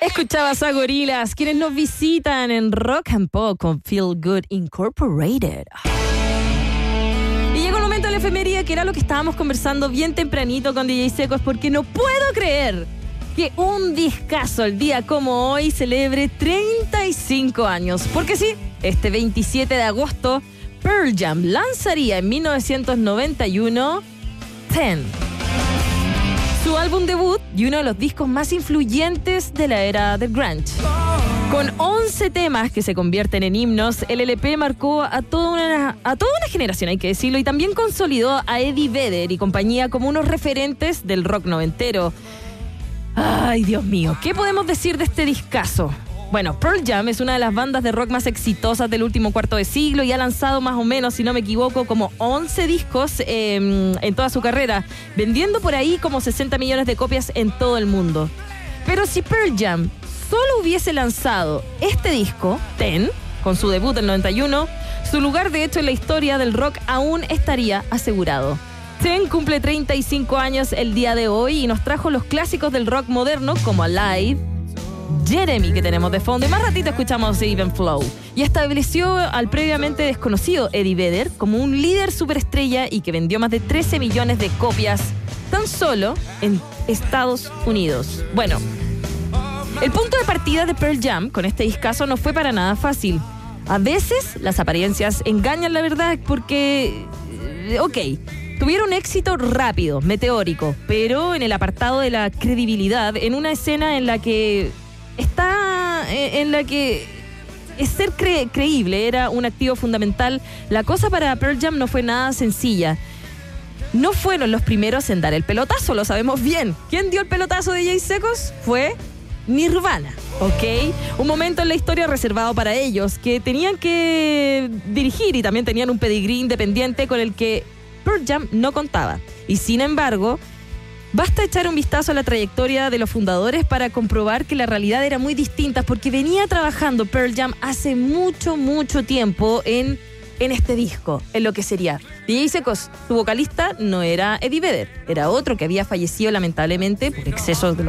Escuchabas a Gorillaz, quienes nos visitan en Rock and Pop con Feel Good Incorporated. Y llegó el momento de la efemería, que era lo que estábamos conversando bien tempranito con DJ Secos, porque no puedo creer que un discazo el día como hoy celebre 35 años. Porque sí, este 27 de agosto, Pearl Jam lanzaría en 1991 10. Su álbum debut y uno de los discos más influyentes de la era del grunge. Con 11 temas que se convierten en himnos, el LP marcó a toda una generación, hay que decirlo, y también consolidó a Eddie Vedder y compañía como unos referentes del rock noventero. Ay, Dios mío, ¿qué podemos decir de este discazo? Bueno, Pearl Jam es una de las bandas de rock más exitosas del último cuarto de siglo y ha lanzado más o menos, si no me equivoco, como 11 discos en toda su carrera, vendiendo por ahí como 60 millones de copias en todo el mundo. Pero si Pearl Jam solo hubiese lanzado este disco, 10, con su debut en el 91, su lugar de hecho en la historia del rock aún estaría asegurado. 10 cumple 35 años el día de hoy y nos trajo los clásicos del rock moderno como Alive, Jeremy, que tenemos de fondo, y más ratito escuchamos Even Flow, y estableció al previamente desconocido Eddie Vedder como un líder superestrella y que vendió más de 13 millones de copias tan solo en Estados Unidos. Bueno, el punto de partida de Pearl Jam con este discazo no fue para nada fácil. A veces las apariencias engañan, la verdad, porque, tuvieron éxito rápido, meteórico, pero en el apartado de la credibilidad, en una escena en la que ser creíble era un activo fundamental, la cosa para Pearl Jam no fue nada sencilla. No fueron los primeros en dar el pelotazo, lo sabemos bien. ¿Quién dio el pelotazo de Jay Secos? Fue Nirvana, ¿ok? Un momento en la historia reservado para ellos, que tenían que dirigir y también tenían un pedigrí independiente con el que Pearl Jam no contaba. Y sin embargo, basta echar un vistazo a la trayectoria de los fundadores para comprobar que la realidad era muy distinta, porque venía trabajando Pearl Jam hace mucho, mucho tiempo en este disco, en lo que sería. DJ Secos, su vocalista, no era Eddie Vedder, era otro que había fallecido lamentablemente por excesos de